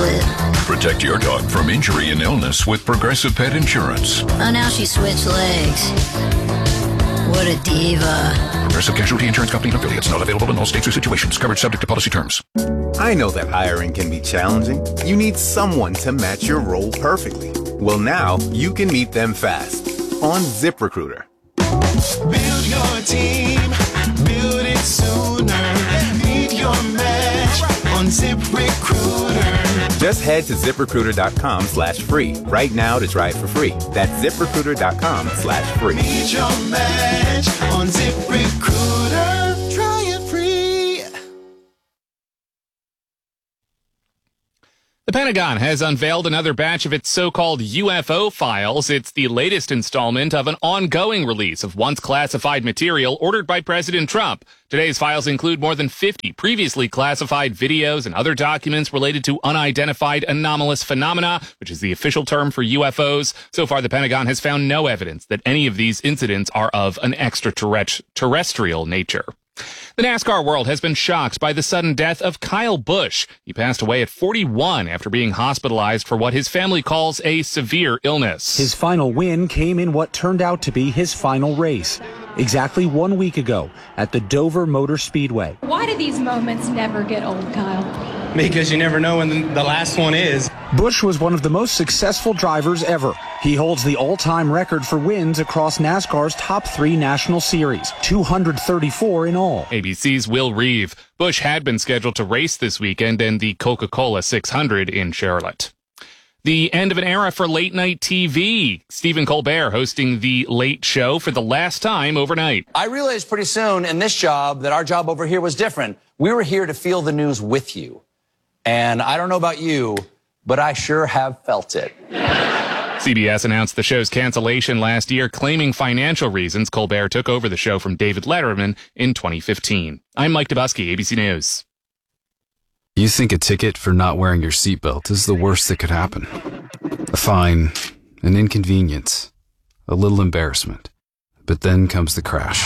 split. Protect your dog from injury and illness with Progressive Pet Insurance. Oh, now she switched legs. What a diva. Progressive Casualty Insurance Company and affiliates. Not available in all states or situations. Coverage subject to policy terms. I know that hiring can be challenging. You need someone to match your role perfectly. Well, now you can meet them fast on ZipRecruiter. Build your team, build it sooner. Meet your match on ZipRecruiter. Just head to ZipRecruiter.com/free right now to try it for free. That's ZipRecruiter.com/free. Meet your match on ZipRecruiter. Try it free. The Pentagon has unveiled another batch of its so-called UFO files. It's the latest installment of an ongoing release of once classified material ordered by President Trump. Today's files include more than 50 previously classified videos and other documents related to unidentified anomalous phenomena, which is the official term for UFOs. So far, the Pentagon has found no evidence that any of these incidents are of an extraterrestrial nature. The NASCAR world has been shocked by the sudden death of Kyle Busch. He passed away at 41 after being hospitalized for what his family calls a severe illness. His final win came in what turned out to be his final race, exactly 1 week ago at the Dover Motor Speedway. Why do these moments never get old, Kyle? Because you never know when the last one is. Busch was one of the most successful drivers ever. He holds the all-time record for wins across NASCAR's top 3 national series, 234 in all. ABC's Will Reeve. Busch had been scheduled to race this weekend in the Coca-Cola 600 in Charlotte. The end of an era for late-night TV. Stephen Colbert hosting The Late Show for the last time overnight. I realized pretty soon in this job that our job over here was different. We were here to feel the news with you. And I don't know about you, but I sure have felt it. CBS announced the show's cancellation last year, claiming financial reasons. Colbert took over the show from David Letterman in 2015. I'm Mike Dubusky, ABC News. You think a ticket for not wearing your seatbelt is the worst that could happen. A fine, an inconvenience, a little embarrassment. But then comes the crash.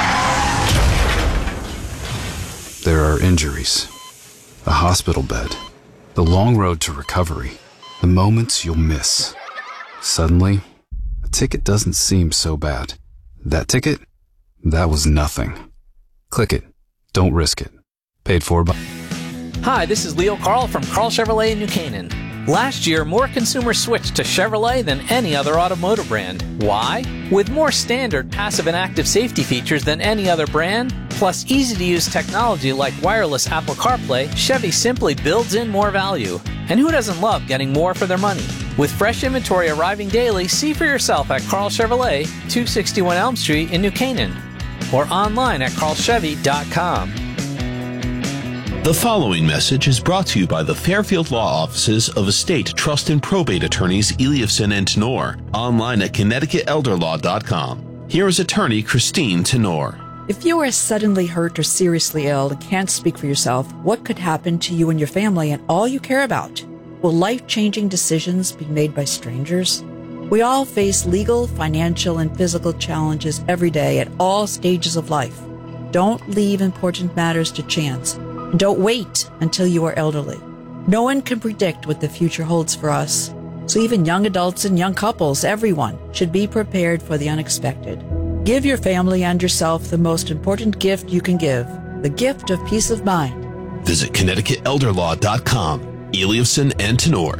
There are injuries, a hospital bed, the long road to recovery, the moments you'll miss. Suddenly, a ticket doesn't seem so bad. That ticket? That was nothing. Click it. Don't risk it. Paid for by... Hi, this is Leo Carl from Carl Chevrolet in New Canaan. Last year, more consumers switched to Chevrolet than any other automotive brand. Why? With more standard passive and active safety features than any other brand, plus easy-to-use technology like wireless Apple CarPlay, Chevy simply builds in more value. And who doesn't love getting more for their money? With fresh inventory arriving daily, see for yourself at Carl Chevrolet, 261 Elm Street in New Canaan, or online at carlchevy.com. The following message is brought to you by the Fairfield Law Offices of Estate, Trust, and Probate Attorneys Eliasson and Tenor, online at ConnecticutElderLaw.com. Here is attorney Christine Tenor. If you are suddenly hurt or seriously ill and can't speak for yourself, what could happen to you and your family and all you care about? Will life-changing decisions be made by strangers? We all face legal, financial, and physical challenges every day at all stages of life. Don't leave important matters to chance. And don't wait until you are elderly. No one can predict what the future holds for us. So even young adults and young couples, everyone, should be prepared for the unexpected. Give your family and yourself the most important gift you can give, the gift of peace of mind. Visit ConnecticutElderLaw.com. Eliasson and Tenor,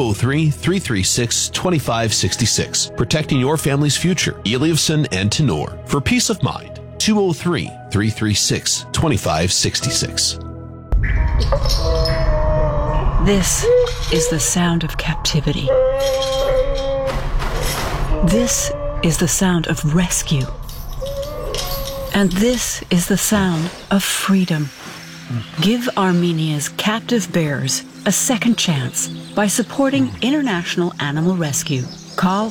203-336-2566. Protecting your family's future. Eliasson and Tenor. For peace of mind, 203-336-2566. This is the sound of captivity. This is the sound of rescue. And this is the sound of freedom. Give Armenia's captive bears a second chance by supporting International Animal Rescue. Call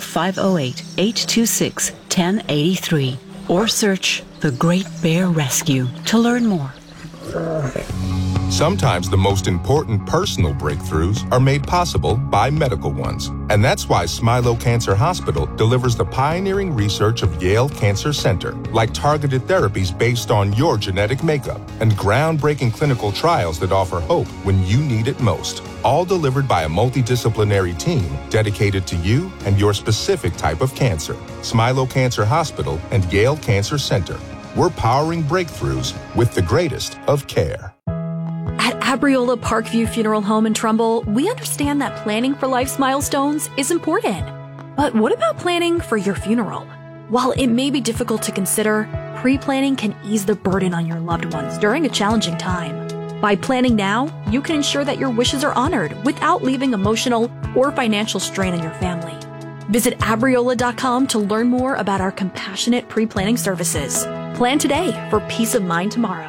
508-826-1083 or search The Great Bear Rescue to learn more. Sometimes the most important personal breakthroughs are made possible by medical ones. And that's why Smilow Cancer Hospital delivers the pioneering research of Yale Cancer Center, like targeted therapies based on your genetic makeup and groundbreaking clinical trials that offer hope when you need it most. All delivered by a multidisciplinary team dedicated to you and your specific type of cancer. Smilow Cancer Hospital and Yale Cancer Center. We're powering breakthroughs with the greatest of care. At Abriola Parkview Funeral Home in Trumbull, we understand that planning for life's milestones is important. But what about planning for your funeral? While it may be difficult to consider, pre-planning can ease the burden on your loved ones during a challenging time. By planning now, you can ensure that your wishes are honored without leaving emotional or financial strain on your family. Visit Abriola.com to learn more about our compassionate pre-planning services. Plan today for peace of mind tomorrow.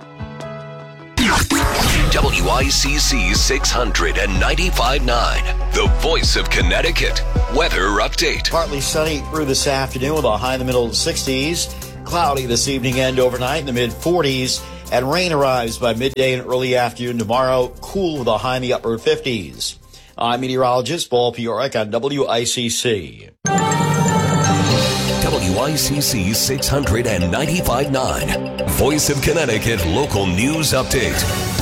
WICC 695.9, the voice of Connecticut. Weather update. Partly sunny through this afternoon with a high in the middle of the 60s. Cloudy this evening and overnight in the mid-40s. And rain arrives by midday and early afternoon tomorrow. Cool with a high in the upper 50s. I'm meteorologist Paul Piorek on WICC. WICC 695.9, Voice of Connecticut Local News Update.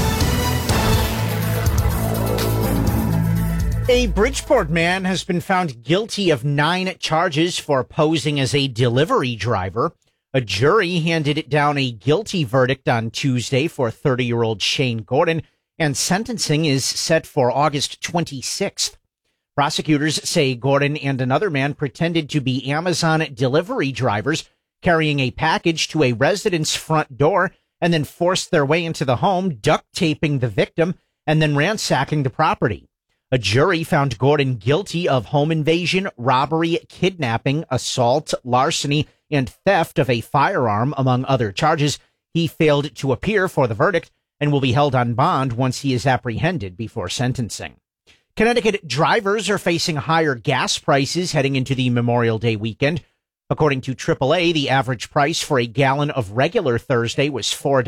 A Bridgeport man has been found guilty of 9 charges for posing as a delivery driver. A jury handed down a guilty verdict on Tuesday for 30-year-old Shane Gordon, and sentencing is set for August 26th. Prosecutors say Gordon and another man pretended to be Amazon delivery drivers carrying a package to a resident's front door and then forced their way into the home, duct taping the victim and then ransacking the property. A jury found Gordon guilty of home invasion, robbery, kidnapping, assault, larceny, and theft of a firearm, among other charges. He failed to appear for the verdict and will be held on bond once he is apprehended before sentencing. Connecticut drivers are facing higher gas prices heading into the Memorial Day weekend. According to AAA, the average price for a gallon of regular Thursday was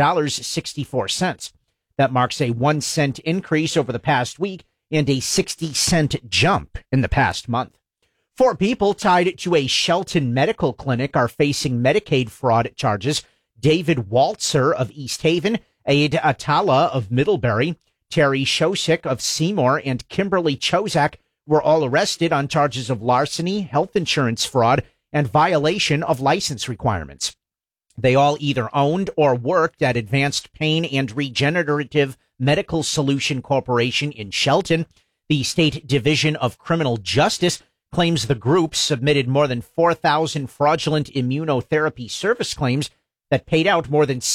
$4.64. That marks a 1 cent increase over the past week and a 60-cent jump in the past month. 4 people tied to a Shelton medical clinic are facing Medicaid fraud charges. David Waltzer of East Haven, Aid Atala of Middlebury, Terry Shosik of Seymour, and Kimberly Chozak were all arrested on charges of larceny, health insurance fraud, and violation of license requirements. They all either owned or worked at Advanced Pain and Regenerative Medical Solution Corporation in Shelton. The State Division of Criminal Justice claims the group submitted more than 4,000 fraudulent immunotherapy service claims that paid out more than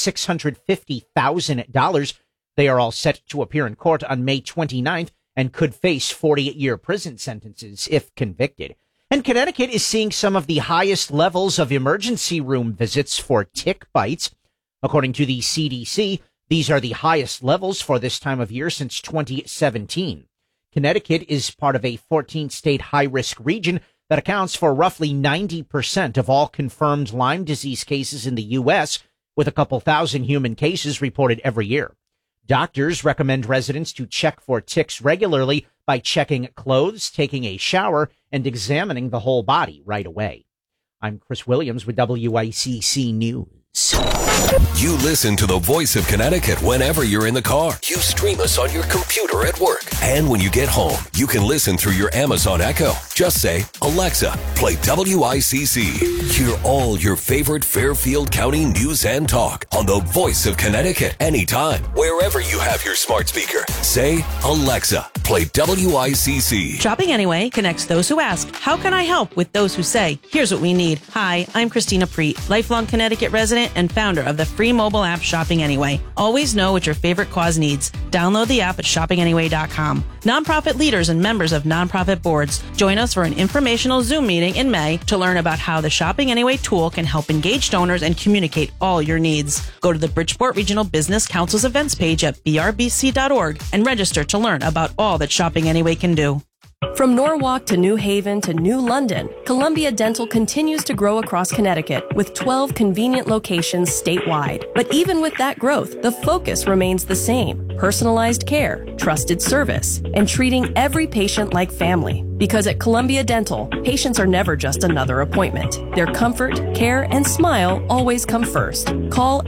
$650,000. They are all set to appear in court on May 29th and could face 48-year prison sentences if convicted. And Connecticut is seeing some of the highest levels of emergency room visits for tick bites. According to the CDC, these are the highest levels for this time of year since 2017. Connecticut is part of a 14-state high-risk region that accounts for roughly 90% of all confirmed Lyme disease cases in the U.S., with a couple thousand human cases reported every year. Doctors recommend residents to check for ticks regularly by checking clothes, taking a shower, and examining the whole body right away. I'm Chris Williams with WICC News. You listen to the Voice of Connecticut whenever you're in the car. You stream us on your computer at work. And when you get home, you can listen through your Amazon Echo. Just say, Alexa, play WICC. Hear all your favorite Fairfield County news and talk on the Voice of Connecticut anytime, wherever you have your smart speaker. Say, Alexa, play WICC. Shopping Anyway connects those who ask, how can I help, with those who say, here's what we need. Hi, I'm Christina Preet, lifelong Connecticut resident and founder of the free mobile app Shopping Anyway. Always know what your favorite cause needs. Download the app at shoppinganyway.com. Nonprofit leaders and members of nonprofit boards, join us for an informational Zoom meeting in May to learn about how the Shopping Anyway tool can help engage donors and communicate all your needs. Go to the Bridgeport Regional Business Council's events page at brbc.org and register to learn about all that Shopping Anyway can do. From Norwalk to New Haven to New London, Columbia Dental continues to grow across Connecticut with 12 convenient locations statewide. But even with that growth, the focus remains the same: personalized care, trusted service, and treating every patient like family. Because at Columbia Dental, patients are never just another appointment. Their comfort, care, and smile always come first. Call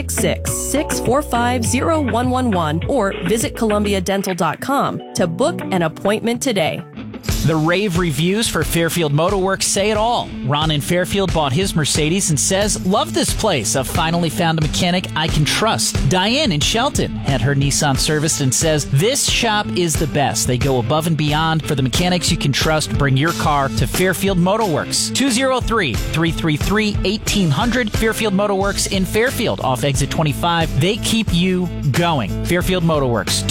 866-645-0111 or visit columbiadental.com to book an appointment today. The rave reviews for Fairfield Motorworks say it all. Ron in Fairfield bought his Mercedes and says, "Love this place. I've finally found a mechanic I can trust." Diane in Shelton had her Nissan serviced and says, "This shop is the best. They go above and beyond for the mechanics you can trust. Bring your car to Fairfield Motorworks." 203-333-1800. Fairfield Motorworks in Fairfield off exit 25. They keep you going. Fairfield Motorworks.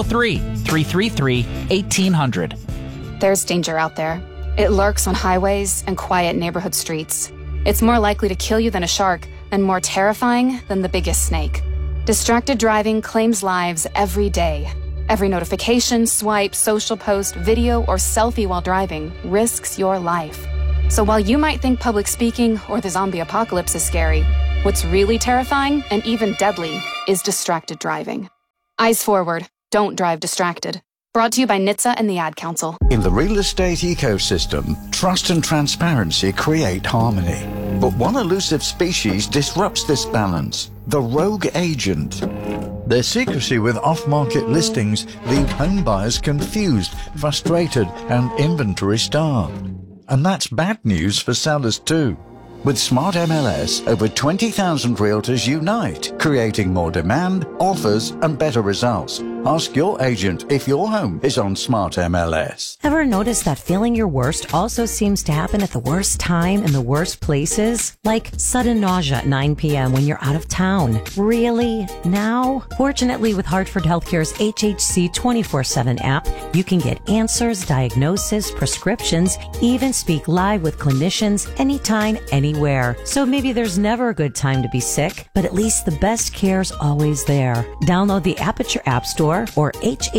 203-333-1800. There's danger out there. It lurks on highways and quiet neighborhood streets. It's more likely to kill you than a shark, and more terrifying than the biggest snake. Distracted driving claims lives every day. Every notification, swipe, social post, video, or selfie while driving risks your life. So while you might think public speaking or the zombie apocalypse is scary, what's really terrifying and even deadly is distracted driving. Eyes forward. Don't drive distracted. Brought to you by NHTSA and the Ad Council. In the real estate ecosystem, trust and transparency create harmony. But one elusive species disrupts this balance: the rogue agent. Their secrecy with off-market listings leave home buyers confused, frustrated, and inventory starved. And that's bad news for sellers too. With Smart MLS, over 20,000 realtors unite, creating more demand, offers, and better results. Ask your agent if your home is on Smart MLS. Ever notice that feeling your worst also seems to happen at the worst time in the worst places? Like sudden nausea at 9 p.m. when you're out of town. Really? Now? Fortunately, with Hartford Healthcare's HHC 24/7 app, you can get answers, diagnosis, prescriptions, even speak live with clinicians anytime, anywhere. So maybe there's never a good time to be sick, but at least the best care's always there. Download the app at your app store or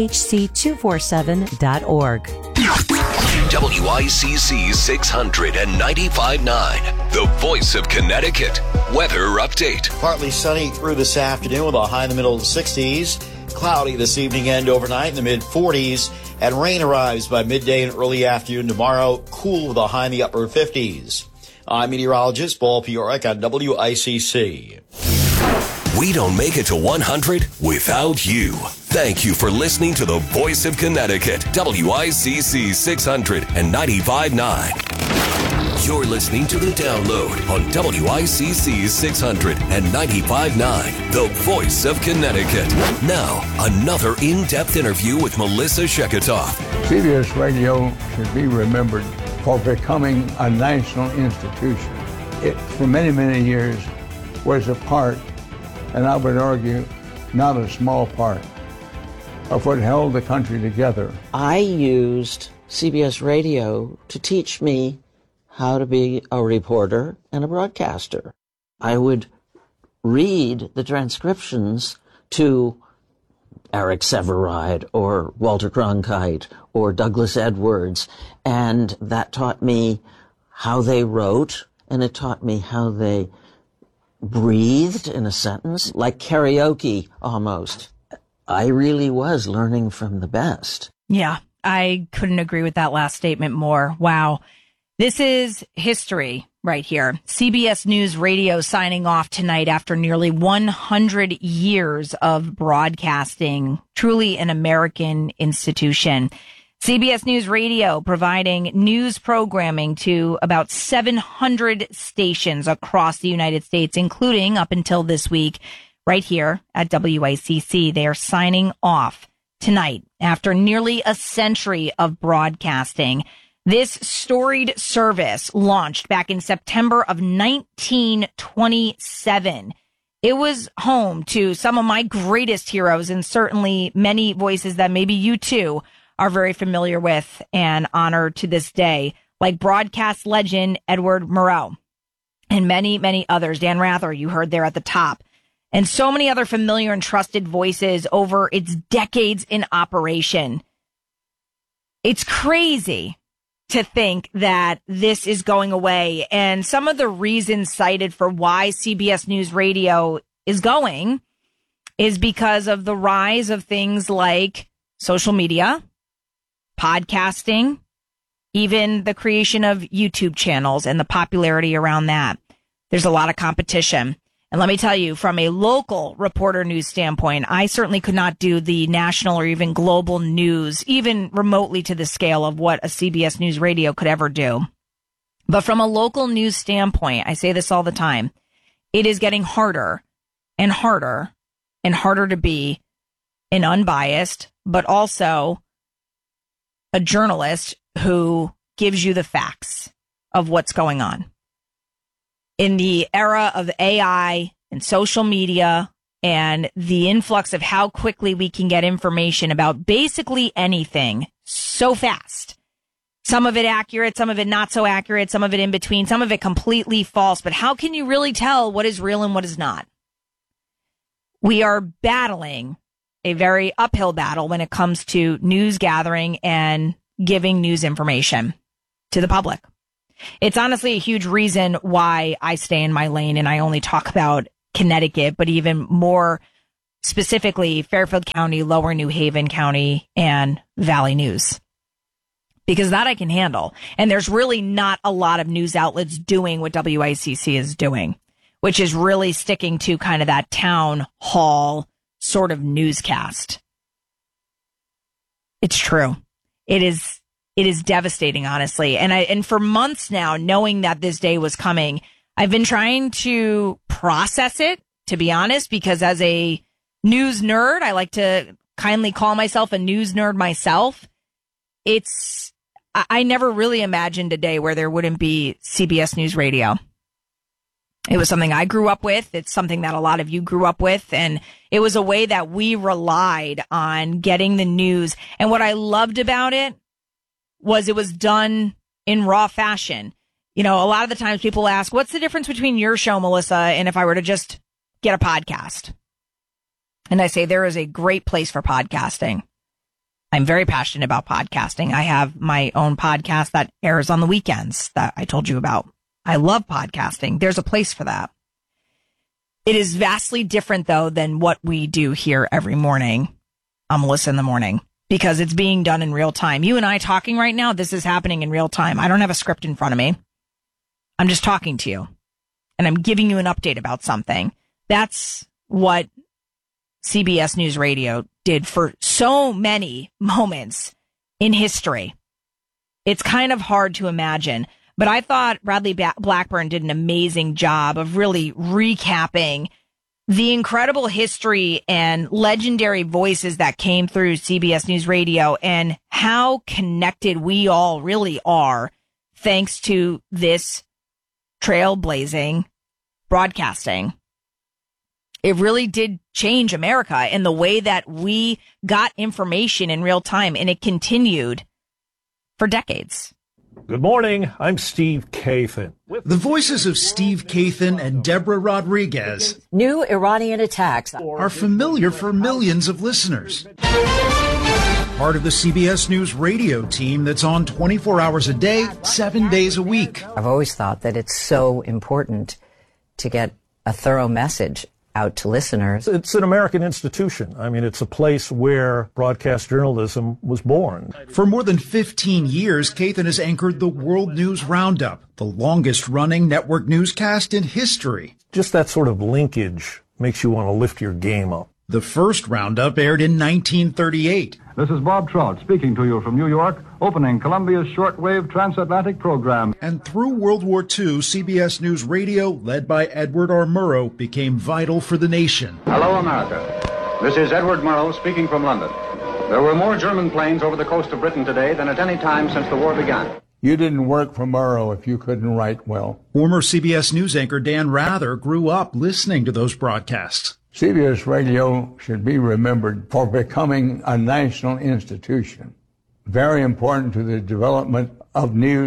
hhc247.org. WICC 695.9, the voice of Connecticut. Weather update. Partly sunny through this afternoon with a high in the middle of the 60s. Cloudy this evening and overnight in the mid-40s. And rain arrives by midday and early afternoon tomorrow. Cool with a high in the upper 50s. I'm meteorologist Paul Piorek on WICC. We don't make it to 100 without you. Thank you for listening to the voice of Connecticut, WICC 695.9. You're listening to the download on WICC 695.9, the voice of Connecticut. Now, another in-depth interview with Melissa Sheketoff. CBS Radio should be remembered for becoming a national institution. It, for many, many years, was a part, and I would argue, not a small part, of what held the country together. I used CBS Radio to teach me how to be a reporter and a broadcaster. I would read the transcriptions to Eric Sevareid or Walter Cronkite or Douglas Edwards, and that taught me how they wrote, and it taught me how they breathed in a sentence, like karaoke almost. I really was learning from the best. Yeah, I couldn't agree with that last statement more. Wow. This is history right here. CBS News Radio signing off tonight after nearly 100 years of broadcasting. Truly an American institution. CBS News Radio providing news programming to about 700 stations across the United States, including up until this week, right here at WICC. They are signing off tonight after nearly a century of broadcasting. This storied service launched back in September of 1927. It was home to some of my greatest heroes and certainly many voices that maybe you too are very familiar with and honor to this day, like broadcast legend Edward Murrow and many, many others. Dan Rather, you heard there at the top, and so many other familiar and trusted voices over its decades in operation. It's crazy to think that this is going away. And some of the reasons cited for why CBS News Radio is going is because of the rise of things like social media, podcasting, even the creation of YouTube channels and the popularity around that. There's a lot of competition. And let me tell you, from a local reporter news standpoint, I certainly could not do the national or even global news, even remotely to the scale of what a CBS News Radio could ever do. But from a local news standpoint, I say this all the time, it is getting harder and harder and harder to be an unbiased, but also a journalist who gives you the facts of what's going on. In the era of AI and social media and the influx of how quickly we can get information about basically anything so fast, some of it accurate, some of it not so accurate, some of it in between, some of it completely false. But how can you really tell what is real and what is not? We are battling a very uphill battle when it comes to news gathering and giving news information to the public. It's honestly a huge reason why I stay in my lane and I only talk about Connecticut, but even more specifically Fairfield County, Lower New Haven County, and Valley News. Because that I can handle. And there's really not a lot of news outlets doing what WICC is doing, which is really sticking to kind of that town hall sort of newscast. It's true. It is devastating, honestly. And for months now, knowing that this day was coming, I've been trying to process it, to be honest, because as a news nerd, I like to kindly call myself a news nerd myself. I never really imagined a day where there wouldn't be CBS News Radio. It was something I grew up with. It's something that a lot of you grew up with. And it was a way that we relied on getting the news. And what I loved about it was done in raw fashion. You know, a lot of the times people ask, what's the difference between your show, Melissa, and if I were to just get a podcast? And I say there is a great place for podcasting. I'm very passionate about podcasting. I have my own podcast that airs on the weekends that I told you about. I love podcasting. There's a place for that. It is vastly different, though, than what we do here every morning on Melissa in the Morning, because it's being done in real time. You and I talking right now, this is happening in real time. I don't have a script in front of me. I'm just talking to you, and I'm giving you an update about something. That's what CBS News Radio did for so many moments in history. It's kind of hard to imagine. But I thought Bradley Blackburn did an amazing job of really recapping the incredible history and legendary voices that came through CBS News Radio and how connected we all really are thanks to this trailblazing broadcasting. It really did change America and the way that we got information in real time, and it continued for decades. Good morning. I'm Steve Kathan. The voices of Steve Kathan and Deborah Rodriguez. New Iranian attacks are familiar for millions of listeners. Part of the CBS News Radio team that's on 24 hours a day, 7 days a week. I've always thought that it's so important to get a thorough message out to listeners. It's an American institution. I mean, it's a place where broadcast journalism was born. For more than 15 years, Kathan has anchored the World News Roundup, the longest-running network newscast in history. Just that sort of linkage makes you want to lift your game up. The first Roundup aired in 1938. This is Bob Trout speaking to you from New York, opening Columbia's shortwave transatlantic program. And through World War II, CBS News Radio, led by Edward R. Murrow, became vital for the nation. Hello, America. This is Edward Murrow speaking from London. There were more German planes over the coast of Britain today than at any time since the war began. You didn't work for Murrow if you couldn't write well. Former CBS News anchor Dan Rather grew up listening to those broadcasts. CBS Radio should be remembered for becoming a national institution. Very important to the development of news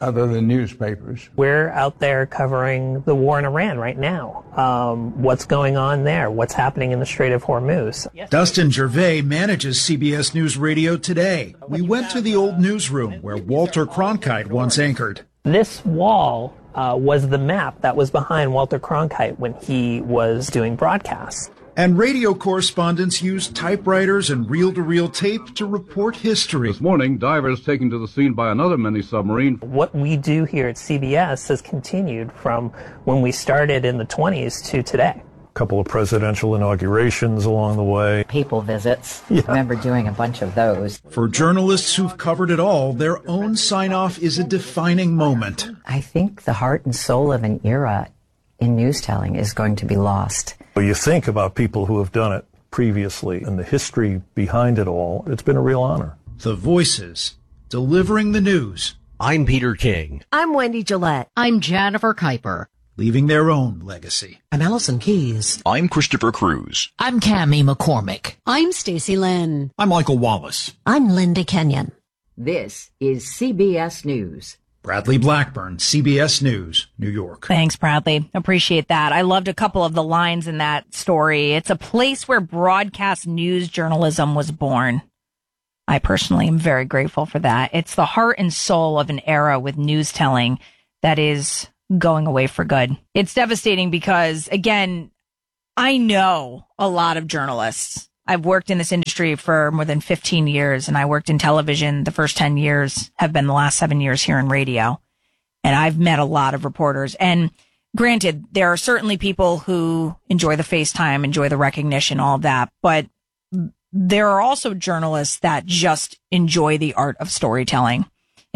other than newspapers. We're out there covering the war in Iran right now. What's going on there? What's happening in the Strait of Hormuz? Dustin Gervais manages CBS News Radio Today. We went to the old newsroom where Walter Cronkite once anchored. This wall was the map that was behind Walter Cronkite when he was doing broadcasts. And radio correspondents used typewriters and reel-to-reel tape to report history. This morning, divers taken to the scene by another mini-submarine. What we do here at CBS has continued from when we started in the 20s to today. A couple of presidential inaugurations along the way. People visits. I remember doing a bunch of those. For journalists who've covered it all, their own sign-off is a defining moment. I think the heart and soul of an era in news telling is going to be lost. Well, you think about people who have done it previously and the history behind it all, it's been a real honor. The voices delivering the news. I'm Peter King. I'm Wendy Gillette. I'm Jennifer Kuiper. Leaving their own legacy. I'm Allison Keyes. I'm Christopher Cruz. I'm Cammie McCormick. I'm Stacey Lynn. I'm Michael Wallace. I'm Linda Kenyon. This is CBS News. Bradley Blackburn, CBS News, New York. Thanks, Bradley. Appreciate that. I loved a couple of the lines in that story. It's a place where broadcast news journalism was born. I personally am very grateful for that. It's the heart and soul of an era with news telling that is going away for good. It's devastating because, again, I know a lot of journalists. I've worked in this industry for more than 15 years, and I worked in television. The first 10 years have been the last 7 years here in radio. And I've met a lot of reporters. And granted, there are certainly people who enjoy the FaceTime, enjoy the recognition, all of that. But there are also journalists that just enjoy the art of storytelling,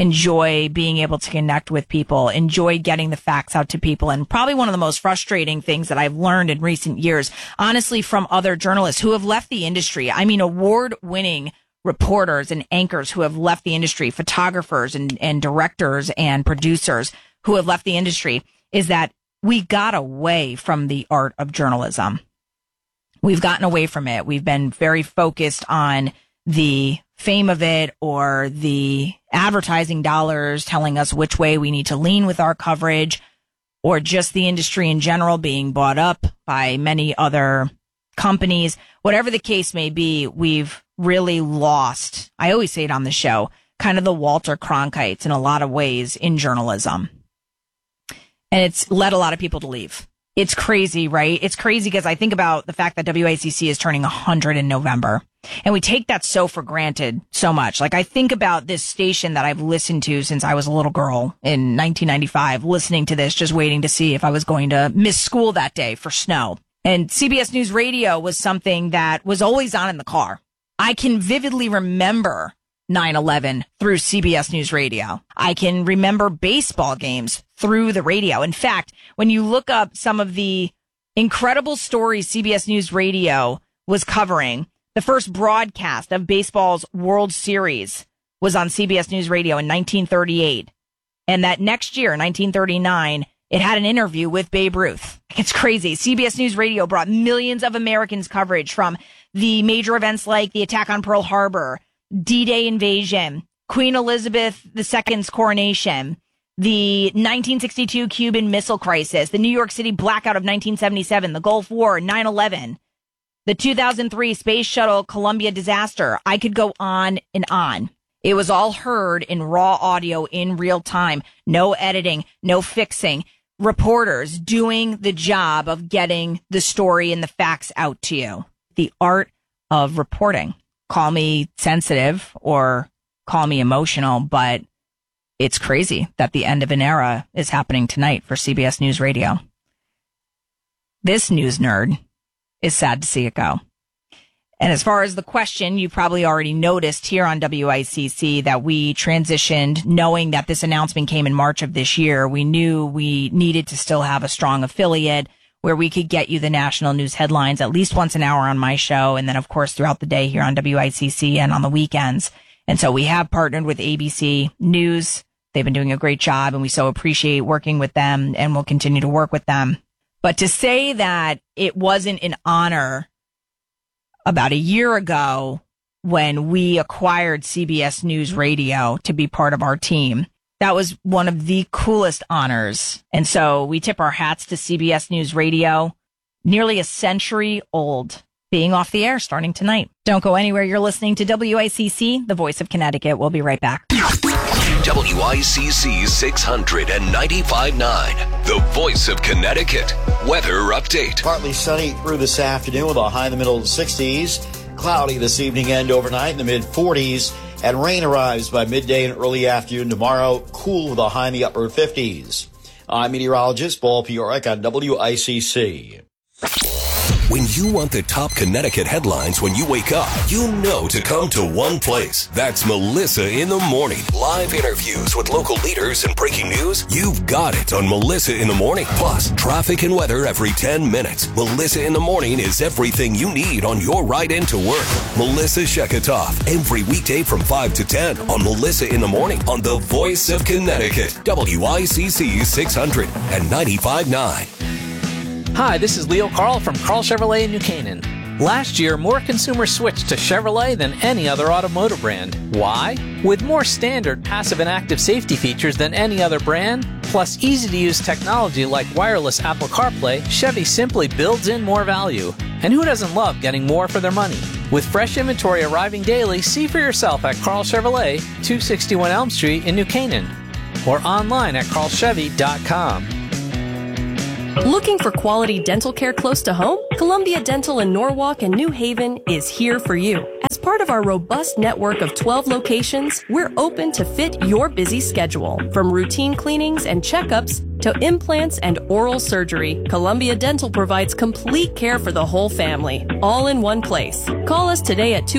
enjoy being able to connect with people, enjoy getting the facts out to people. And probably one of the most frustrating things that I've learned in recent years, honestly, from other journalists who have left the industry. I mean, award-winning reporters and anchors who have left the industry, photographers and directors and producers who have left the industry, is that we got away from the art of journalism. We've gotten away from it. We've been very focused on the fame of it or the advertising dollars telling us which way we need to lean with our coverage, or just the industry in general being bought up by many other companies. Whatever the case may be, we've really lost, I always say it on the show, kind of the Walter Cronkites in a lot of ways in journalism. And it's led a lot of people to leave. It's crazy, right? It's crazy because I think about the fact that WICC is turning 100 in November. And we take that so for granted so much. Like, I think about this station that I've listened to since I was a little girl in 1995, listening to this, just waiting to see if I was going to miss school that day for snow. And CBS News Radio was something that was always on in the car. I can vividly remember 9/11 through CBS News Radio. I can remember baseball games through the radio. In fact, when you look up some of the incredible stories CBS News Radio was covering, the first broadcast of baseball's World Series was on CBS News Radio in 1938. And that next year, 1939, it had an interview with Babe Ruth. It's crazy. CBS News Radio brought millions of Americans coverage from the major events like the attack on Pearl Harbor, D-Day invasion, Queen Elizabeth II's coronation, the 1962 Cuban Missile Crisis, the New York City blackout of 1977, the Gulf War, 9/11, the 2003 Space Shuttle Columbia disaster. I could go on and on. It was all heard in raw audio in real time. No editing, no fixing. Reporters doing the job of getting the story and the facts out to you. The art of reporting. Call me sensitive or call me emotional, but it's crazy that the end of an era is happening tonight for CBS News Radio. This news nerd is sad to see it go. And as far as the question, you probably already noticed here on WICC that we transitioned knowing that this announcement came in March of this year. We knew we needed to still have a strong affiliate where we could get you the national news headlines at least once an hour on my show. And then, of course, throughout the day here on WICC and on the weekends. And so we have partnered with ABC News. They've been doing a great job, and we so appreciate working with them, and we'll continue to work with them. But to say that it wasn't an honor about a year ago when we acquired CBS News Radio to be part of our team, That was one of the coolest honors. And so we tip our hats to CBS News Radio, nearly a century old, being off the air starting tonight. Don't go anywhere. You're listening to WICC, the voice of Connecticut. We'll be right back. WICC 695.9, the voice of Connecticut. Weather update. Partly sunny through this afternoon with a high in the middle of the 60s. Cloudy this evening and overnight in the mid-40s. And rain arrives by midday and early afternoon tomorrow. Cool with a high in the upper 50s. I'm meteorologist Paul Piorek on WICC. When you want the top Connecticut headlines when you wake up, you know to come to one place. That's Melissa in the Morning. Live interviews with local leaders and breaking news. You've got it on Melissa in the Morning. Plus, traffic and weather every 10 minutes. Melissa in the Morning is everything you need on your ride into work. Melissa Sheketoff, every weekday from 5 to 10 on Melissa in the Morning on the voice of Connecticut. WICC 695.9. Hi, this is Leo Carl from Carl Chevrolet in New Canaan. Last year, more consumers switched to Chevrolet than any other automotive brand. Why? With more standard passive and active safety features than any other brand, plus easy-to-use technology like wireless Apple CarPlay, Chevy simply builds in more value. And who doesn't love getting more for their money? With fresh inventory arriving daily, see for yourself at Carl Chevrolet, 261 Elm Street in New Canaan, or online at carlchevy.com. Looking for quality dental care close to home? Columbia Dental in Norwalk and New Haven is here for you. As part of our robust network of 12 locations, we're open to fit your busy schedule. From routine cleanings and checkups to implants and oral surgery, Columbia Dental provides complete care for the whole family, all in one place. Call us today at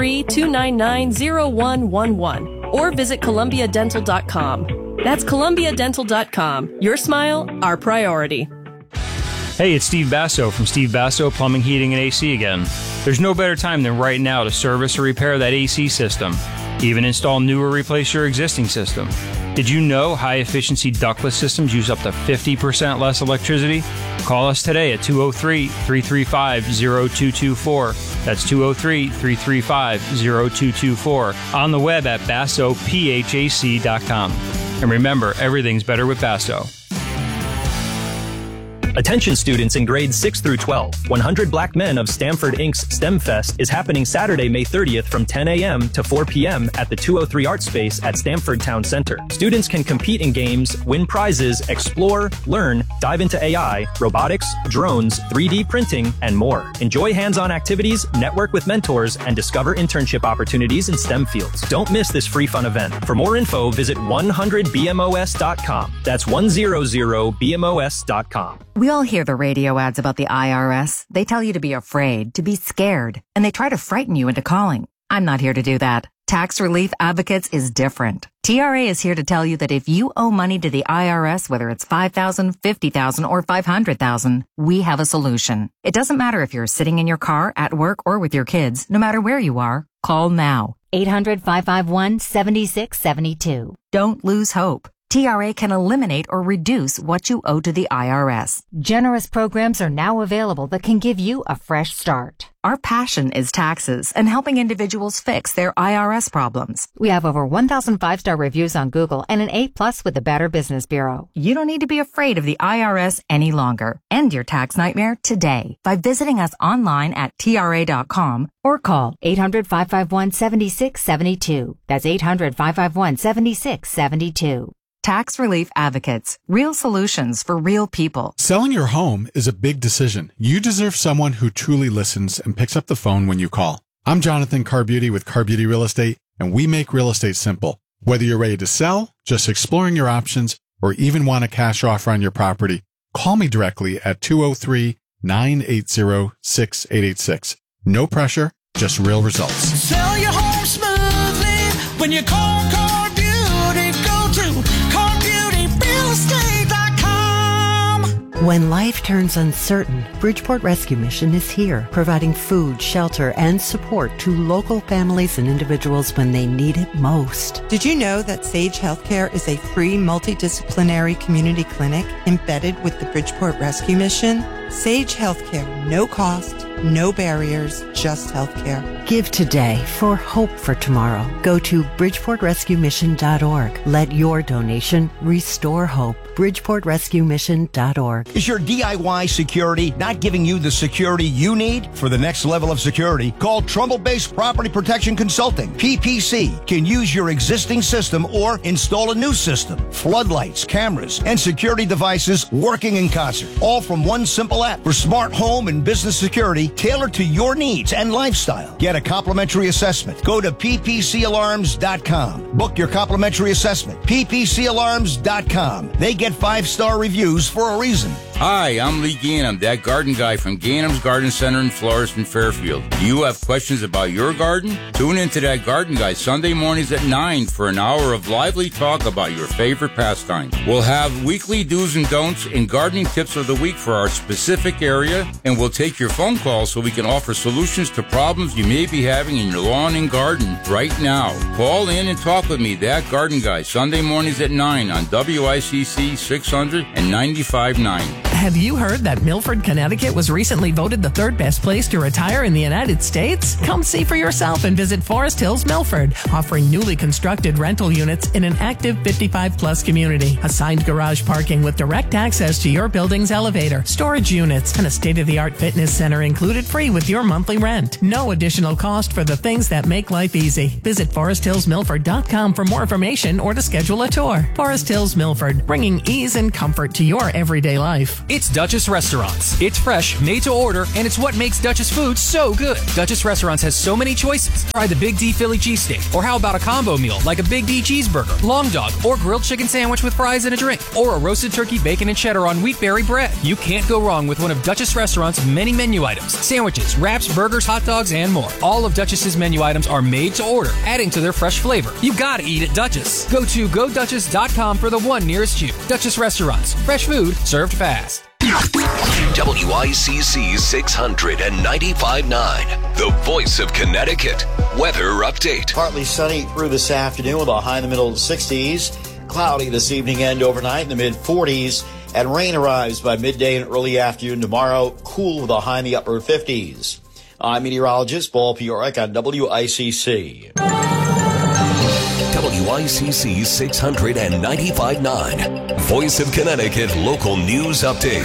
203-299-0111 or visit columbiadental.com. That's columbiadental.com. Your smile, our priority. Hey, it's Steve Basso from Steve Basso Plumbing, Heating, and AC again. There's no better time than right now to service or repair that AC system. Even install new or replace your existing system. Did you know high-efficiency ductless systems use up to 50% less electricity? Call us today at 203-335-0224. That's 203-335-0224. On the web at BassoPHAC.com. And remember, everything's better with Basso. Attention students in grades 6 through 12. 100 Black Men of Stamford Inc.'s STEM Fest is happening Saturday, May 30th from 10 a.m. to 4 p.m. at the 203 Art Space at Stamford Town Center. Students can compete in games, win prizes, explore, learn, dive into AI, robotics, drones, 3D printing, and more. Enjoy hands-on activities, network with mentors, and discover internship opportunities in STEM fields. Don't miss this free fun event. For more info, visit 100bmos.com. That's 100bmos.com. We all hear the radio ads about the IRS. They tell you to be afraid, to be scared, and they try to frighten you into calling. I'm not here to do that. Tax Relief Advocates is different. TRA is here to tell you that if you owe money to the IRS, whether it's $5,000, $50,000, or $500,000, we have a solution. It doesn't matter if you're sitting in your car, at work, or with your kids. No matter where you are, call now. 800-551-7672. Don't lose hope. TRA can eliminate or reduce what you owe to the IRS. Generous programs are now available that can give you a fresh start. Our passion is taxes and helping individuals fix their IRS problems. We have over 1,000 5-star reviews on Google and an A+ with the Better Business Bureau. You don't need to be afraid of the IRS any longer. End your tax nightmare today by visiting us online at TRA.com or call 800-551-7672. That's 800-551-7672. Tax Relief Advocates. Real solutions for real people. Selling your home is a big decision. You deserve someone who truly listens and picks up the phone when you call. I'm Jonathan Carbeauty with Carbeauty Real Estate, and we make real estate simple. Whether you're ready to sell, just exploring your options, or even want a cash offer on your property, call me directly at 203-980-6886. No pressure, just real results. Sell your home smoothly when you call Carbeauty. Go to CarbeautyRealEstate.com. When life turns uncertain, Bridgeport Rescue Mission is here, providing food, shelter, and support to local families and individuals when they need it most. Did you know that Sage Healthcare is a free multidisciplinary community clinic embedded with the Bridgeport Rescue Mission? Sage Healthcare, no cost, no barriers, just healthcare. Give today for hope for tomorrow. Go to BridgeportRescueMission.org. Let your donation restore hope. BridgeportRescueMission.org. Is your DIY security not giving you the security you need? For the next level of security, call Trumbull-based Property Protection Consulting. PPC can use your existing system or install a new system. Floodlights, cameras, and security devices working in concert. All from one simple app for smart home and business security tailored to your needs and lifestyle. Get a complimentary assessment. Go to ppcalarms.com. Book your complimentary assessment. ppcalarms.com. They get 5-star reviews for a reason. Hi, I'm Lee Gainham, that garden guy from Gainham's Garden Center and Florist in Fairfield. Do you have questions about your garden? Tune into that garden guy Sunday mornings at 9 for an hour of lively talk about your favorite pastimes. We'll have weekly do's and don'ts and gardening tips of the week for our specific area, and we'll take your phone calls so we can offer solutions to problems you may be having in your lawn and garden right now. Call in and talk with me, that garden guy, Sunday mornings at 9 on WICC 600 and 95.9. Have you heard that Milford, Connecticut was recently voted the 3rd best place to retire in the United States? Come see for yourself and visit Forest Hills Milford, offering newly constructed rental units in an active 55-plus community. Assigned garage parking with direct access to your building's elevator, storage units, and a state-of-the-art fitness center included free with your monthly rent. No additional cost for the things that make life easy. Visit ForestHillsMilford.com for more information or to schedule a tour. Forest Hills Milford, bringing ease and comfort to your everyday life. It's Duchess Restaurants. It's fresh, made to order, and it's what makes Duchess food so good. Duchess Restaurants has so many choices. Try the Big D Philly cheesesteak, or how about a combo meal like a Big D cheeseburger, long dog, or grilled chicken sandwich with fries and a drink, or a roasted turkey, bacon, and cheddar on wheatberry bread. You can't go wrong with one of Duchess Restaurants' many menu items: sandwiches, wraps, burgers, hot dogs, and more. All of Duchess's menu items are made to order, adding to their fresh flavor. You gotta eat at Duchess. Go to GoDuchess.com for the one nearest you. Duchess Restaurants. Fresh food served fast. WICC 695.9, the voice of Connecticut. Weather update. Partly sunny through this afternoon with a high in the middle 60s. Cloudy this evening and overnight in the mid-40s. And rain arrives by midday and early afternoon tomorrow. Cool with a high in the upper 50s. I'm meteorologist Paul Piorek on WICC. WICC 695.9. Voice of Connecticut local news update.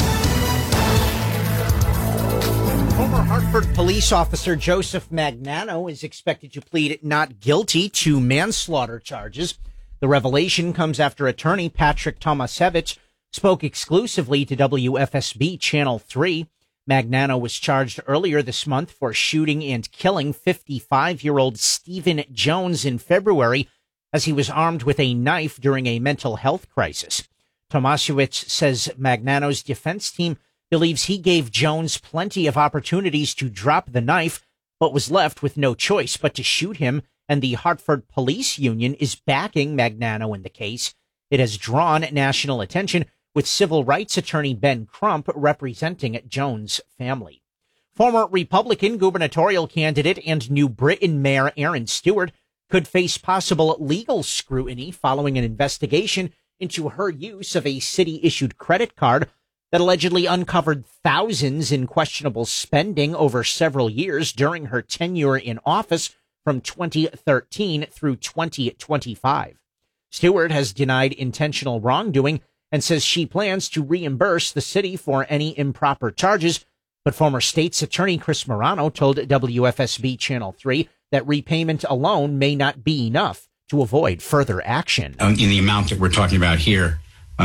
Former Hartford police officer Joseph Magnano is expected to plead not guilty to manslaughter charges. The revelation comes after attorney Patrick Tomasevich spoke exclusively to WFSB Channel 3. Magnano was charged earlier this month for shooting and killing 55-year-old Stephen Jones in February as he was armed with a knife during a mental health crisis. Tomasevich says Magnano's defense team believes he gave Jones plenty of opportunities to drop the knife, but was left with no choice but to shoot him, and the Hartford Police Union is backing Magnano in the case. It has drawn national attention, with civil rights attorney Ben Crump representing Jones' family. Former Republican gubernatorial candidate and New Britain Mayor Aaron Stewart could face possible legal scrutiny following an investigation into her use of a city-issued credit card that allegedly uncovered thousands in questionable spending over several years during her tenure in office from 2013 through 2025. Stewart has denied intentional wrongdoing and says she plans to reimburse the city for any improper charges, but former state's attorney Chris Morano told WFSB Channel 3 that repayment alone may not be enough to avoid further action. In the amount that we're talking about here,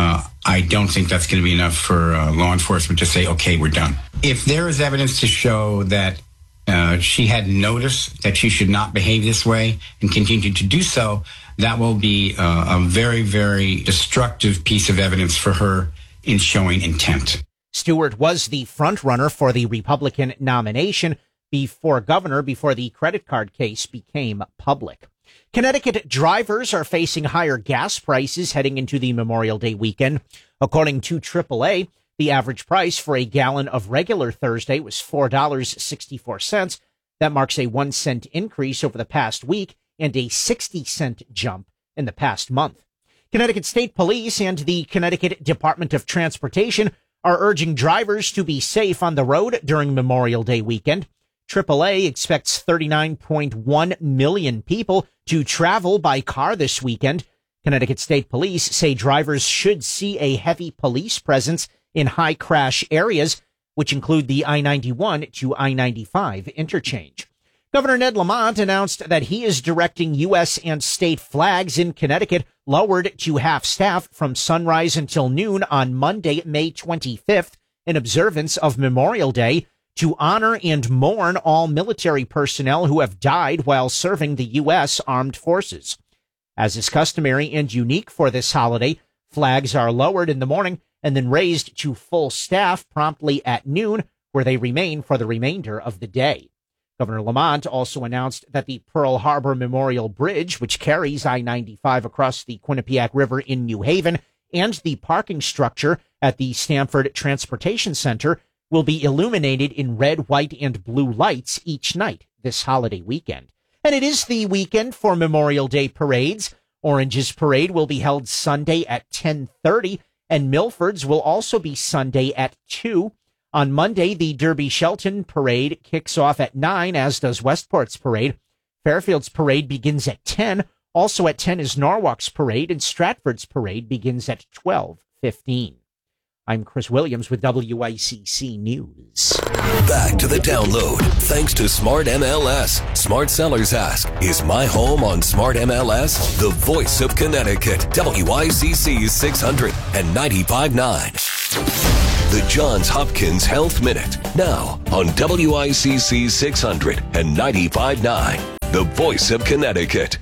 I don't think that's going to be enough for law enforcement to say, okay, we're done. If there is evidence to show that she had noticed that she should not behave this way and continued to do so, that will be a very, very destructive piece of evidence for her in showing intent. Stewart was the front runner for the Republican nomination before the credit card case became public. Connecticut drivers are facing higher gas prices heading into the Memorial Day weekend. According to AAA, the average price for a gallon of regular Thursday was $4.64. That marks a 1 cent increase over the past week and a 60-cent jump in the past month. Connecticut State Police and the Connecticut Department of Transportation are urging drivers to be safe on the road during Memorial Day weekend. AAA expects 39.1 million people to travel by car this weekend. Connecticut State Police say drivers should see a heavy police presence in high crash areas, which include the I-91 to I-95 interchange. Governor Ned Lamont announced that he is directing U.S. and state flags in Connecticut lowered to half staff from sunrise until noon on Monday, May 25th, in observance of Memorial Day, to honor and mourn all military personnel who have died while serving the U.S. Armed Forces. As is customary and unique for this holiday, flags are lowered in the morning and then raised to full staff promptly at noon, where they remain for the remainder of the day. Governor Lamont also announced that the Pearl Harbor Memorial Bridge, which carries I-95 across the Quinnipiac River in New Haven, and the parking structure at the Stamford Transportation Center will be illuminated in red, white, and blue lights each night this holiday weekend. And it is the weekend for Memorial Day parades. Orange's parade will be held Sunday at 10:30, and Milford's will also be Sunday at 2. On Monday, the Derby Shelton parade kicks off at 9, as does Westport's parade. Fairfield's parade begins at 10. Also at 10 is Norwalk's parade, and Stratford's parade begins at 12:15. I'm Chris Williams with WICC News. Back to the download. Thanks to Smart MLS. Smart Sellers Ask, is my home on Smart MLS? The voice of Connecticut. WICC 600 and 95.9. The Johns Hopkins Health Minute. Now on WICC 600 and 95.9. The voice of Connecticut.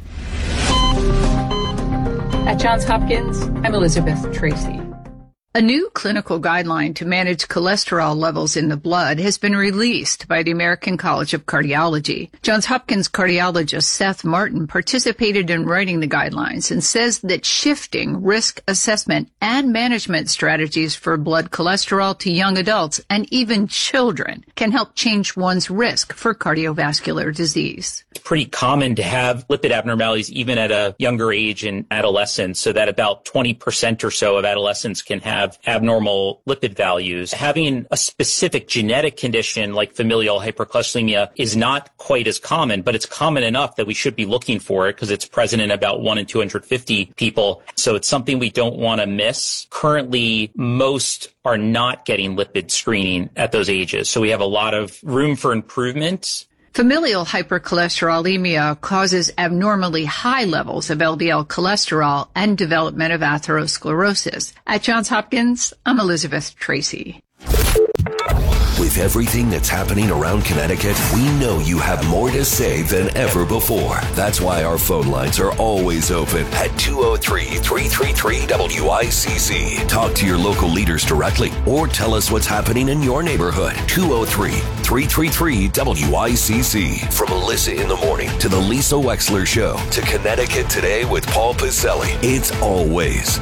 At Johns Hopkins, I'm Elizabeth Tracy. A new clinical guideline to manage cholesterol levels in the blood has been released by the American College of Cardiology. Johns Hopkins cardiologist Seth Martin participated in writing the guidelines and says that shifting risk assessment and management strategies for blood cholesterol to young adults and even children can help change one's risk for cardiovascular disease. It's pretty common to have lipid abnormalities even at a younger age in adolescence, so that about 20% or so of adolescents can have abnormal lipid values. Having a specific genetic condition like familial hypercholesterolemia is not quite as common, but it's common enough that we should be looking for it because it's present in about 1 in 250 people. So it's something we don't want to miss. Currently, most are not getting lipid screening at those ages. So we have a lot of room for improvement. Familial hypercholesterolemia causes abnormally high levels of LDL cholesterol and development of atherosclerosis. At Johns Hopkins, I'm Elizabeth Tracy. With everything that's happening around Connecticut, we know you have more to say than ever before. That's why our phone lines are always open at 203-333-WICC. Talk to your local leaders directly or tell us what's happening in your neighborhood. 203-333-WICC. From Alyssa in the Morning to the Lisa Wexler Show to Connecticut Today with Paul Pacelli. It's always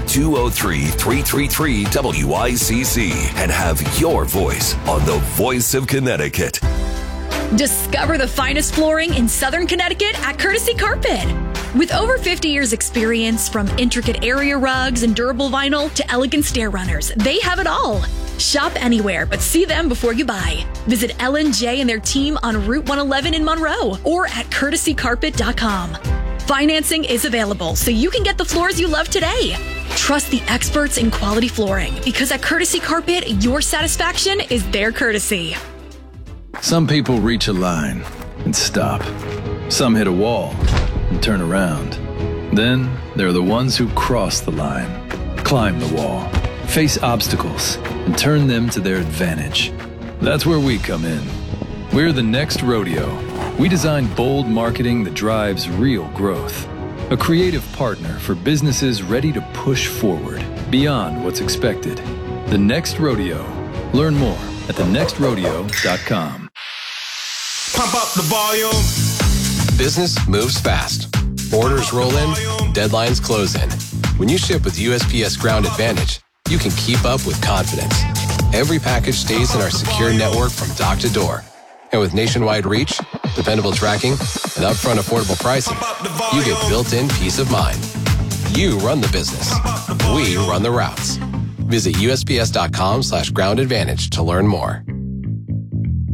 203-333-WICC. And have your voice on the voice of Connecticut. Discover the finest flooring in Southern Connecticut at Courtesy Carpet. With over 50 years experience, from intricate area rugs and durable vinyl to elegant stair runners, they have it all. Shop anywhere, but see them before you buy. Visit L&J and their team on Route 111 in Monroe or at courtesycarpet.com. Financing is available, so you can get the floors you love today. Trust the experts in quality flooring, because at Courtesy Carpet, your satisfaction is their courtesy. Some people reach a line and stop. Some hit a wall and turn around. Then there are the ones who cross the line, climb the wall, face obstacles, and turn them to their advantage. That's where we come in. We're the Next Rodeo. We design bold marketing that drives real growth. A creative partner for businesses ready to push forward beyond what's expected. The Next Rodeo. Learn more at thenextrodeo.com. Pump up the volume. Business moves fast. Orders roll in, deadlines close in. When you ship with USPS Ground Advantage, you can keep up with confidence. Every package stays in our secure network from dock to door. And with nationwide reach, dependable tracking, and upfront affordable pricing, you get built-in peace of mind. You run the business. We run the routes. Visit USPS.com/groundadvantage to learn more.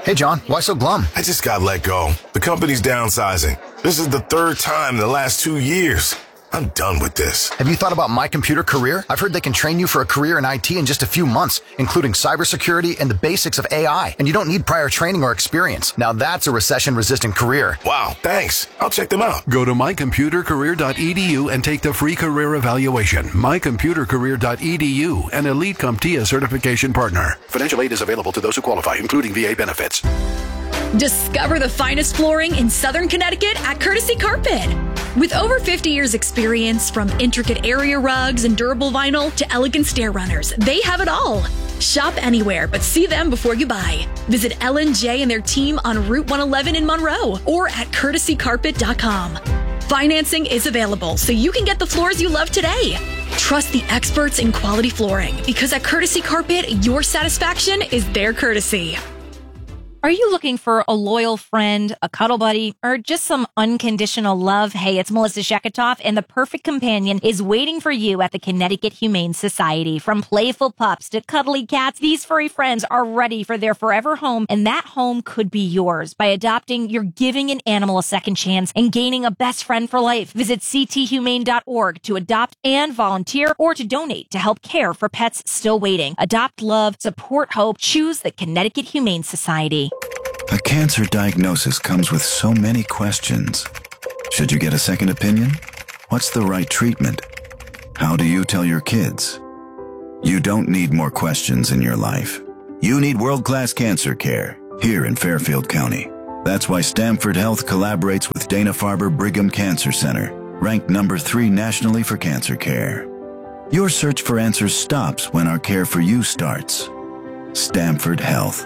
Hey, John, why so glum? I just got let go. The company's downsizing. This is the third time in the last 2 years. I'm done with this. Have you thought about My Computer Career? I've heard they can train you for a career in IT in just a few months, including cybersecurity and the basics of AI. And you don't need prior training or experience. Now that's a recession-resistant career. Wow, thanks. I'll check them out. Go to mycomputercareer.edu and take the free career evaluation. Mycomputercareer.edu, an Elite CompTIA certification partner. Financial aid is available to those who qualify, including VA benefits. Discover the finest flooring in Southern Connecticut at Courtesy Carpet. With over 50 years experience, from intricate area rugs and durable vinyl to elegant stair runners, they have it all. Shop anywhere, but see them before you buy. Visit L&J and their team on Route 111 in Monroe or at courtesycarpet.com. Financing is available, so you can get the floors you love today. Trust the experts in quality flooring, because at Courtesy Carpet, your satisfaction is their courtesy. Are you looking for a loyal friend, a cuddle buddy, or just some unconditional love? Hey, it's Melissa Sheketoff, and the perfect companion is waiting for you at the Connecticut Humane Society. From playful pups to cuddly cats, these furry friends are ready for their forever home, and that home could be yours. By adopting, you're giving an animal a second chance and gaining a best friend for life. Visit cthumane.org to adopt and volunteer, or to donate to help care for pets still waiting. Adopt love, support hope, choose the Connecticut Humane Society. A cancer diagnosis comes with so many questions. Should you get a second opinion? What's the right treatment? How do you tell your kids? You don't need more questions in your life. You need world-class cancer care here in Fairfield County. That's why Stamford Health collaborates with Dana-Farber Brigham Cancer Center, ranked number 3 nationally for cancer care. Your search for answers stops when our care for you starts. Stamford Health.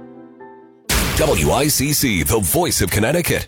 WICC, the voice of Connecticut.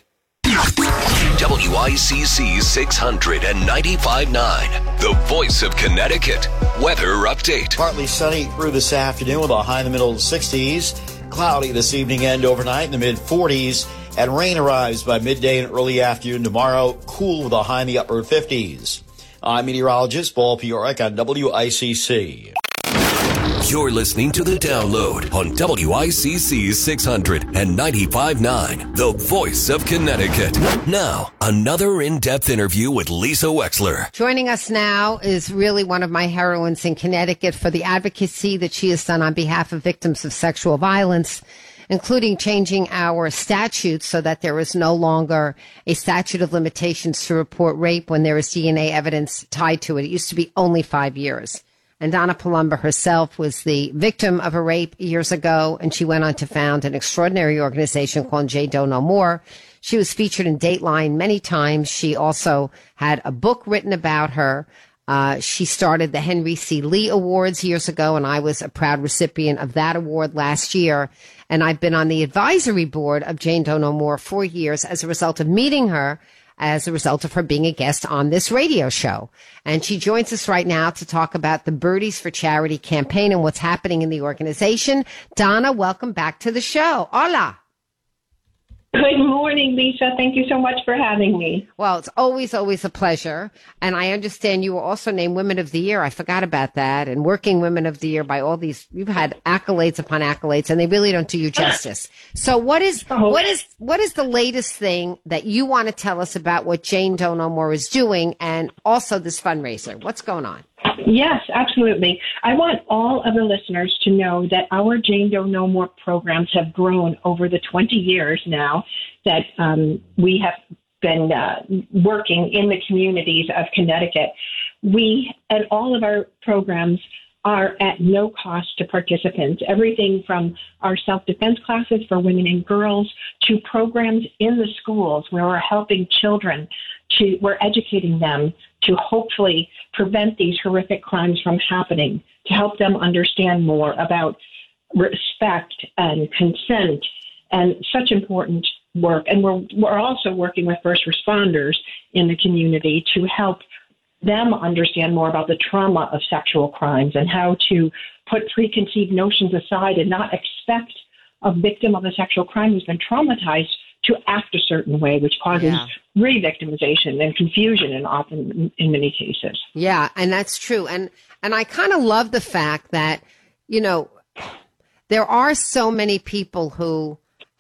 WICC 600 and 95.9, the voice of Connecticut. Weather update. Partly sunny through this afternoon with a high in the middle 60s. Cloudy this evening and overnight in the mid 40s. And rain arrives by midday and early afternoon tomorrow. Cool with a high in the upper 50s. I'm meteorologist Paul Piorek on WICC. You're listening to The Download on WICC 600 and 95.9, the voice of Connecticut. Now, another in-depth interview with Lisa Wexler. Joining us now is really one of my heroines in Connecticut for the advocacy that she has done on behalf of victims of sexual violence, including changing our statutes so that there is no longer a statute of limitations to report rape when there is DNA evidence tied to it. It used to be only 5 years. And Donna Palumbo herself was the victim of a rape years ago, and she went on to found an extraordinary organization called Jane Doe No More. She was featured in Dateline many times. She also had a book written about her. She started the Henry C. Lee Awards years ago, and I was a proud recipient of that award last year. And I've been on the advisory board of Jane Doe No More for years as a result of meeting her, as a result of her being a guest on this radio show. And she joins us right now to talk about the Birdies for Charity campaign and what's happening in the organization. Donna, welcome back to the show. Hola. Good morning, Lisa. Thank you so much for having me. Well, it's always a pleasure. And I understand you were also named Women of the Year. I forgot about that. And Working Women of the Year by all these. You've had accolades upon accolades, and they really don't do you justice. So what is the latest thing that you want to tell us about what Jane Doe No More is doing, and also this fundraiser? What's going on? Yes, absolutely. I want all of the listeners to know that our Jane Doe No More programs have grown over the 20 years now that we have been working in the communities of Connecticut. And all of our programs are at no cost to participants. Everything from our self-defense classes for women and girls to programs in the schools where we're helping children, we're educating them to hopefully prevent these horrific crimes from happening, to help them understand more about respect and consent and such important work. And we're also working with first responders in the community to help them understand more about the trauma of sexual crimes and how to put preconceived notions aside and not expect a victim of a sexual crime who's been traumatized to act a certain way, which causes re-victimization and confusion, and often in many cases. Yeah, and that's true. And I kind of love the fact that, you know, there are so many people who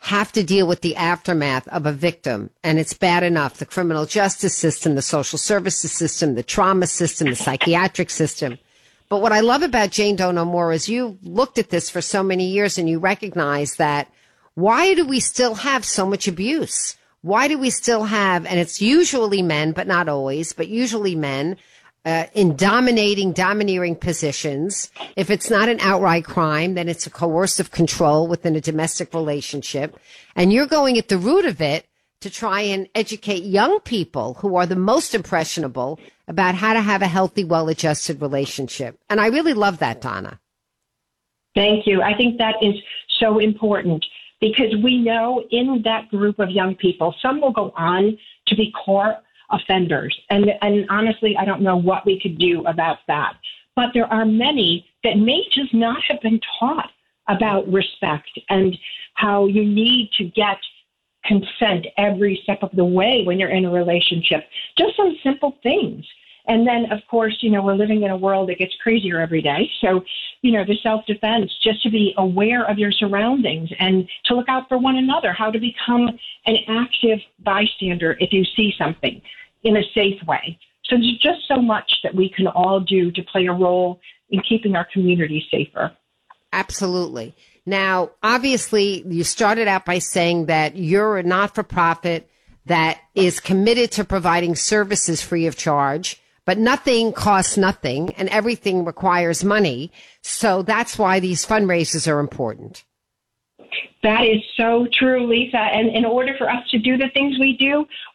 have to deal with the aftermath of a victim. And it's bad enough. The criminal justice system, the social services system, the trauma system, the psychiatric system. But what I love about Jane Doe No More is you looked at this for so many years and you recognize that why do we still have so much abuse? Why do we still have, and it's usually men, but not always, but usually men, in domineering positions. If it's not an outright crime, then it's a coercive control within a domestic relationship. And you're going at the root of it to try and educate young people who are the most impressionable about how to have a healthy, well-adjusted relationship. And I really love that, Donna. Thank you. I think that is so important because we know in that group of young people, some will go on to be core offenders. And honestly, I don't know what we could do about that. But there are many that may just not have been taught about respect and how you need to get consent every step of the way when you're in a relationship. Just some simple things. And then, of course, we're living in a world that gets crazier every day. So, the self-defense, just to be aware of your surroundings and to look out for one another, how to become an active bystander if you see something in a safe way. So there's just so much that we can all do to play a role in keeping our community safer. Absolutely. Now, obviously, you started out by saying that you're a not-for-profit that is committed to providing services free of charge. But nothing costs nothing, and everything requires money. So that's why these fundraisers are important. That is so true, Lisa. And in order for us to do the things we do,